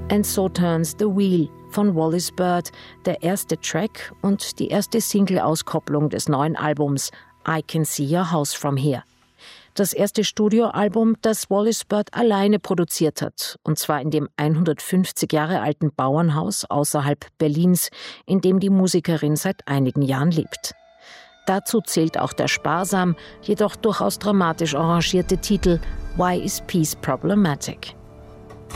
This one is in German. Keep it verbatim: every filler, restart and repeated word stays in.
And So Turns the Wheel von Wallis Bird, der erste Track und die erste Single-Auskopplung des neuen Albums I Can See Your House From Here. Das erste Studioalbum, das Wallis Bird alleine produziert hat, und zwar in dem hundertfünfzig Jahre alten Bauernhaus außerhalb Berlins, in dem die Musikerin seit einigen Jahren lebt. Dazu zählt auch der sparsam, jedoch durchaus dramatisch arrangierte Titel Why is Peace Problematic?